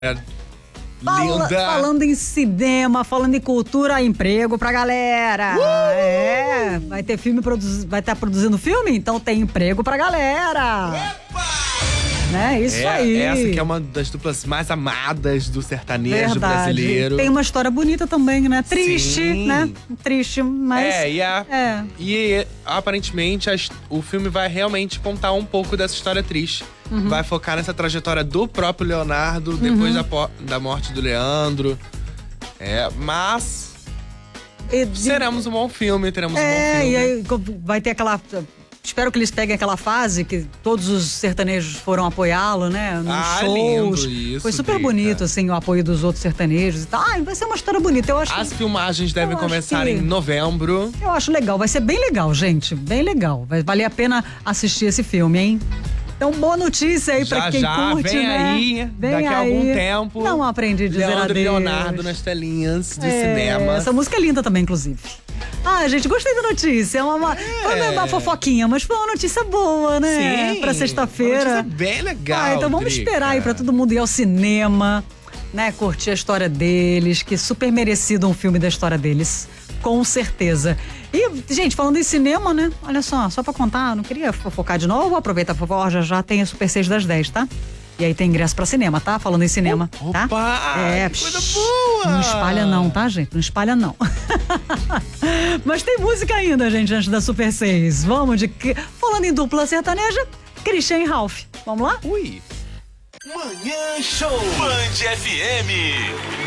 Linda. Falando em cinema, falando em cultura, emprego pra galera. Vai ter filme, vai estar produzindo filme? Então tem emprego pra galera. Né? Isso aí. Essa que é uma das duplas mais amadas do sertanejo Verdade. brasileiro. Tem uma história bonita também, né? Triste, Sim. né? Triste, mas... E aparentemente o filme vai realmente contar um pouco dessa história triste. Vai focar nessa trajetória do próprio Leonardo, depois da morte do Leandro. Mas... teremos um bom filme, teremos um bom filme. E aí vai ter aquela... Espero que eles peguem aquela fase que todos os sertanejos foram apoiá-lo, né? Nos shows. Lindo isso, foi super Drica. bonito, assim, o apoio dos outros sertanejos e tal. Vai ser uma história bonita, eu acho. As filmagens devem começar em novembro. Eu acho legal, vai ser bem legal, gente. Bem legal. Vai valer a pena assistir esse filme, hein? Então, boa notícia aí pra quem curte, vem né? aí, daqui a algum tempo. Não aprendi a dizer Leandro adeus. e Leonardo nas telinhas do cinema. Essa música é linda também, inclusive. Gente, gostei da notícia. É uma fofoquinha, mas foi uma notícia boa, né? Sim, pra sexta-feira. Uma notícia bem legal. Então vamos Drica. esperar aí pra todo mundo ir ao cinema, né? Curtir a história deles, que super merecido um filme da história deles. Com certeza. E, gente, falando em cinema, né? Olha só pra contar, não queria fofocar de novo, aproveitar, por favor, já tem a Super 6 das 10, tá? E aí tem ingresso pra cinema, tá? Falando em cinema, tá? Opa! Que coisa boa! Não espalha não, tá, gente? Não espalha não. Mas tem música ainda, gente, antes da Super 6. Vamos falando em dupla sertaneja, Christian e Ralph. Vamos lá? Ui! Manhã Show Band FM.